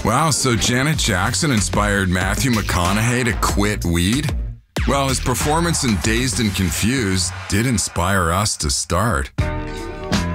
Wow, so Janet Jackson inspired Matthew McConaughey to quit weed? Well, his performance in Dazed and Confused did inspire us to start.